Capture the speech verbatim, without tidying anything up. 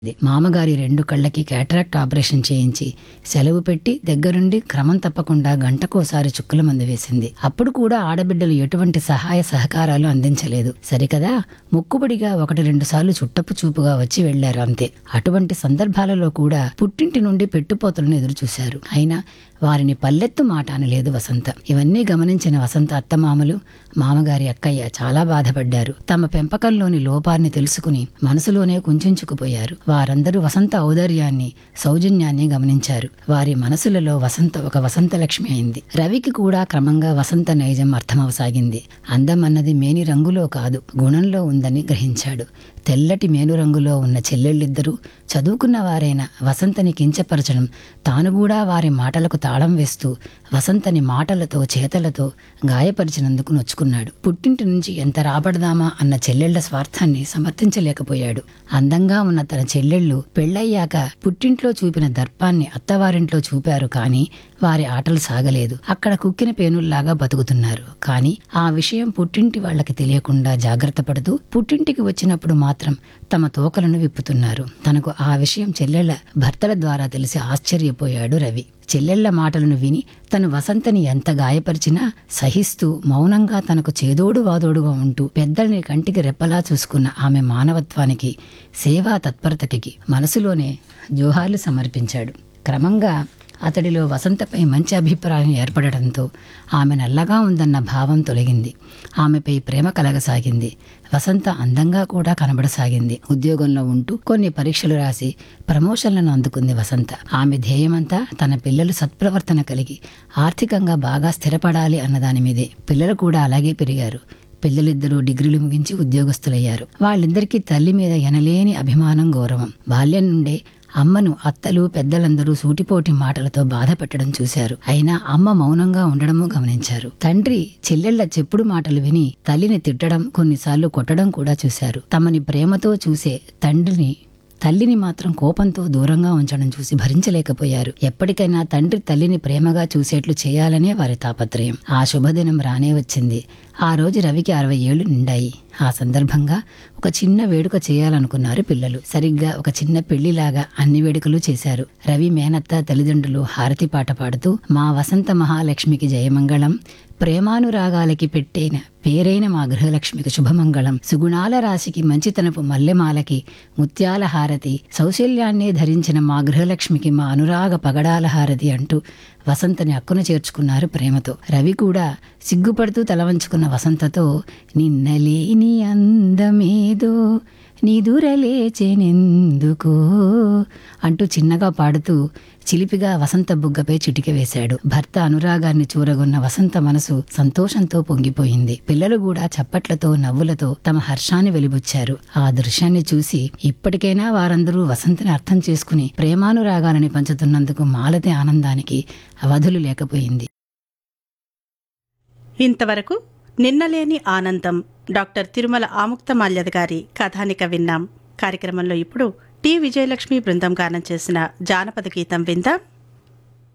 మామగారి రెండు కళ్ళకి క్యాటరాక్ట్ ఆపరేషన్ చేయించి సెలవు పెట్టి దగ్గరుండి క్రమం తప్పకుండా గంటకోసారి చుక్కల మందు వేసింది. అప్పుడు కూడా ఆడబిడ్డలు ఎటువంటి సహాయ సహకారాలు అందించలేదు. సరికదా, మొక్కుబడిగా ఒకటి రెండు సార్లు చుట్టపు చూపుగా వచ్చి వెళ్లారు అంతే. అటువంటి సందర్భాలలో కూడా పుట్టింటి నుండి పెట్టుపోతలను ఎదురుచూశారు. అయినా వారిని పల్లెత్తు మాట అనలేదు వసంత. ఇవన్నీ గమనించిన వసంత అత్తమామలు, మామగారి అక్కయ్య చాలా బాధపడ్డారు. తమ పెంపకంలోని లోపాన్ని తెలుసుకుని మనసులోనే కుంచుకుపోయారు. వారందరూ వసంత ఔదార్యాన్ని, సౌజన్యాన్ని గమనించారు. వారి మనసులలో వసంత ఒక వసంత లక్ష్మి అయింది. రవికి కూడా క్రమంగా వసంత నైజం అర్థమవసాగింది. అందం అన్నది మేని రంగులో కాదు, గుణంలో ఉందని గ్రహించాడు. తెల్లటి మేను రంగులో ఉన్న చెల్లెళ్ళిద్దరూ చదువుకున్న వారైన వసంతని కించపరచడం, తాను కూడా వారి మాటలకు తాళం వేస్తూ వసంతని మాటలతో చేతలతో గాయపరిచినందుకు నొచ్చుకున్నాడు. పుట్టింటి నుంచి ఎంత రాబడదామా అన్న చెల్లెళ్ల స్వార్థాన్ని సమర్థించలేకపోయాడు. అందంగా ఉన్న తన చెల్లెళ్ళు పెళ్లయ్యాక పుట్టింట్లో చూపిన దర్పాన్ని అత్తవారింట్లో చూపారు. కానీ వారి ఆటలు సాగలేదు. అక్కడ కుక్కిన పేనుల్లాగా బతుకుతున్నారు. కానీ ఆ విషయం పుట్టింటి వాళ్లకి తెలియకుండా జాగ్రత్త పడుతూ పుట్టింటికి వచ్చినప్పుడు మాత్రం తమ తోకలను విప్పుతున్నారు. తనకు ఆ విషయం చెల్లెళ్ల భర్తల ద్వారా తెలిసి ఆశ్చర్యపోయాడు రవి. చెల్లెళ్ల మాటలను విని తను వసంతని ఎంత గాయపరిచినా సహిస్తూ మౌనంగా తనకు చేదోడు వాదోడుగా ఉంటూ పెద్దల్ని కంటికి రెప్పలా చూసుకున్న ఆమె మానవత్వానికి, సేవా తత్పరతకి మనసులోనే జోహార్లు సమర్పించాడు. క్రమంగా అతడిలో వసంతపై మంచి అభిప్రాయం ఏర్పడటంతో ఆమె నల్లగా ఉందన్న భావం తొలగింది. ఆమెపై ప్రేమ కలగసాగింది. వసంత అందంగా కూడా కనబడసాగింది. ఉద్యోగంలో ఉంటూ కొన్ని పరీక్షలు రాసి ప్రమోషన్లను అందుకుంది వసంత. ఆమె ధ్యేయమంతా తన పిల్లలు సత్ప్రవర్తన కలిగి ఆర్థికంగా బాగా స్థిరపడాలి అన్నదాని మీదే. పిల్లలు కూడా అలాగే పెరిగారు. పిల్లలిద్దరూ డిగ్రీలు ముగించి ఉద్యోగస్తులయ్యారు. వాళ్ళిద్దరికీ తల్లి మీద ఎనలేని అభిమానం, గౌరవం. బాల్యం నుండే అమ్మను అత్తలు పెద్దలందరూ సూటిపోటి మాటలతో బాధ పెట్టడం చూశారు. అయినా అమ్మ మౌనంగా ఉండడమూ గమనించారు. తండ్రి చెల్లెళ్ల చెప్పుడు మాటలు విని తల్లిని తిట్టడం, కొన్నిసార్లు కొట్టడం కూడా చూశారు. తమని ప్రేమతో చూసే తండ్రిని తల్లిని మాత్రం కోపంతో దూరంగా ఉంచడం చూసి భరించలేకపోయారు. ఎప్పటికైనా తండ్రి తల్లిని ప్రేమగా చూసేట్లు చేయాలనే వారి తాపత్రయం. ఆ శుభదినం రానే వచ్చింది. ఆ రోజు రవికి అరవై ఏళ్లు నిండాయి. ఆ సందర్భంగా ఒక చిన్న వేడుక చేయాలనుకున్నారు పిల్లలు. సరిగ్గా ఒక చిన్న పెళ్లిలాగా అన్ని వేడుకలు చేశారు. రవి మేనత్త తల్లిదండ్రులు హారతి పాట పాడుతూ మా వసంత మహాలక్ష్మికి జయమంగళం, ప్రేమానురాగాలకి పెట్టైన పేరైన మా గృహలక్ష్మికి శుభమంగళం, సుగుణాల రాశికి మంచితనపు మల్లెమాలకి ముత్యాల హారతి, సౌశల్యాన్నే ధరించిన మా గృహలక్ష్మికి మా అనురాగ పగడాల హారతి అంటూ వసంతని అక్కున చేర్చుకున్నారు ప్రేమతో. రవి కూడా సిగ్గుపడుతూ తలవంచుకున్న వసంతతో నిన్నలేని అందమేదో నిదురలేచెనెందుకో అంటూ చిన్నగా పాడుతూ చిలిపిగా వసంత బుగ్గపై చిటిక వేశాడు. భర్త అనురాగాన్ని చూరగొన్న వసంత మనసు సంతోషంతో పొంగిపోయింది. పిల్లలు కూడా చప్పట్లతో నవ్వులతో తమ హర్షాన్ని వెలిబుచ్చారు. ఆ దృశ్యాన్ని చూసి ఇప్పటికైనా వారందరూ వసంతని అర్థం చేసుకుని ప్రేమానురాగాలని పంచుతున్నందుకు మాలతి ఆనందానికి అవధులు లేకపోయింది. ఇంతవరకు నిన్నలేని ఆనందం డాక్టర్ తిరుమల ఆముక్తమాల్యద గారి కథానిక విన్నాం. కార్యక్రమంలో ఇప్పుడు టి విజయలక్ష్మి బృందం గానం చేసిన జానపద గీతం విందాం.